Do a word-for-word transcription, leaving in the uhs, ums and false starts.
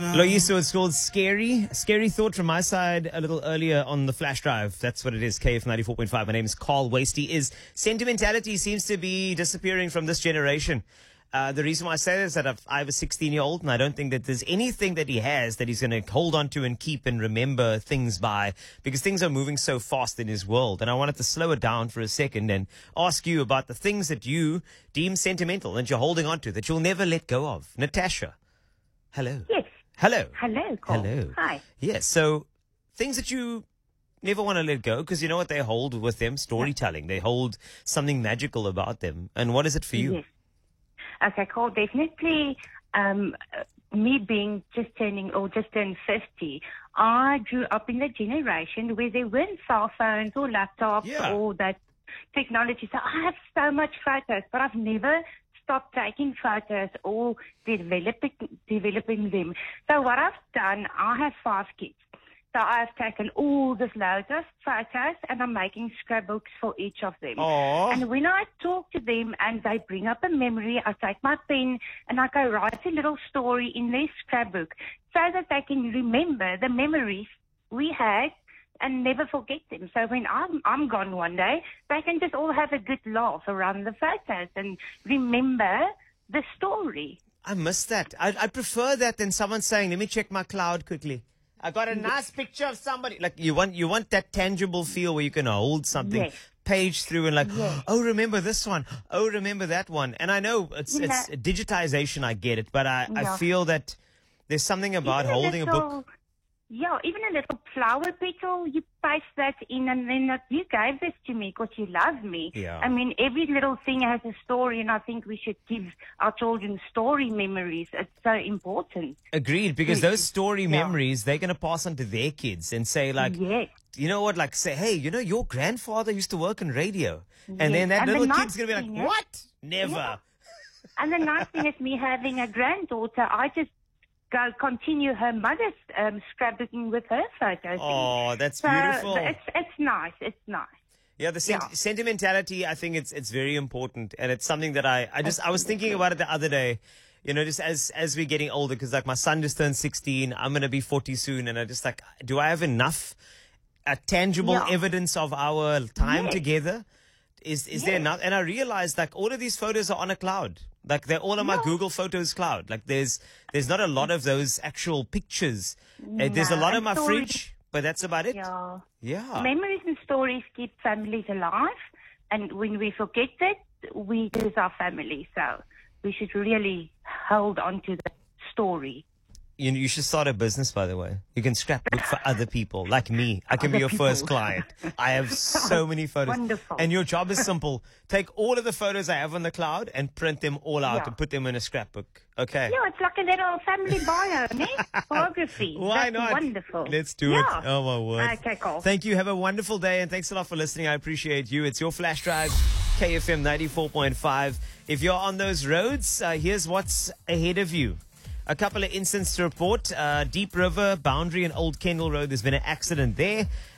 Loyiso, it's called Scary. Scary thought from my side a little earlier on the flash drive. That's what it is, K F ninety-four point five. My name is Carl Wasty. Is sentimentality seems to be disappearing from this generation. Uh, the reason why I say this is that I've, I have a sixteen-year-old, and I don't think that there's anything that he has that he's going to hold on to and keep and remember things by, because things are moving so fast in his world. And I wanted to slow it down for a second and ask you about the things that you deem sentimental, that you're holding on to, that you'll never let go of. Natasha, hello. Yes. Hello. Hello, Carl. Hello. Hi. Yes, so things that you never want to let go, because you know what they hold with them? Storytelling. They hold something magical about them. And what is it for you? Yes. Okay, Carl, definitely um, me being just turning or just turned fifty, I grew up in the generation where there weren't cell phones or laptops Yeah. or that technology. So I have so much photos, but I've never stopped taking photos or developing, developing them. So what I've done, I have five kids. So I've taken all this loads of photos and I'm making scrapbooks for each of them. Aww. And when I talk to them and they bring up a memory, I take my pen and I go write a little story in their scrapbook so that they can remember the memories we had and never forget them. So when I'm, I'm gone one day, they can just all have a good laugh around the photos and remember the story. I miss that. I, I prefer that than someone saying, let me check my cloud quickly. I got a nice picture of somebody. Like you want, you want that tangible feel where you can hold something, Yes. page through, and like, Yes. oh, remember this one. Oh, remember that one. And I know it's You it's know- digitization. I get it, but I, I Yeah. feel that there's something about Even holding a little- book. Yeah, even a little flower petal, you paste that in and then that, you gave this to me because you love me. Yeah. I mean, every little thing has a story and I think we should give our children story memories. It's so important. Agreed, because those story Yeah. memories they're gonna pass on to their kids and say like, Yes. you know what? Like say, hey, you know, your grandfather used to work in radio, and Yes. then that And the little nice kid's gonna be like, thing is- what? Never. Yeah. And the nice thing is me having a granddaughter, I just go continue her mother's um, scrapbooking with her photos. Oh, that's so beautiful. It's, it's nice. It's nice. Yeah, the sent- Yeah. sentimentality, I think it's it's very important, and it's something that I, I just I was thinking about it the other day, you know, just as as we're getting older, because like my son just turned sixteen, I'm gonna be forty soon, and I just like, do I have enough uh, tangible Yeah. evidence of our time Yes. together? Is is there Yes. enough? And I realized like all of these photos are on a cloud, like they're all on my Yeah. Google Photos cloud. Like there's there's not a lot of those actual pictures. Uh, there's a No, lot in and my stories- fridge, but that's about it. Yeah. Yeah. Memories and stories keep families alive, and when we forget that, we lose our family. So we should really hold on to the story. You, you should start a business, by the way. You can scrapbook for other people, like me. I can be Other your first people. client. I have so many photos. Wonderful. And your job is simple. Take all of the photos I have on the cloud and print them all out Yeah. and put them in a scrapbook. Okay? Yeah, it's like a little family bio, ne? Biography. Why That's not? Wonderful. Let's do yeah. it. Oh, my word. Okay, cool. Thank you. Have a wonderful day, and thanks a lot for listening. I appreciate you. It's your Flash Drive, K F M ninety-four point five. If you're on those roads, uh, here's what's ahead of you. A couple of incidents to report. Uh, Deep River, Boundary and Old Kendall Road, there's been an accident there.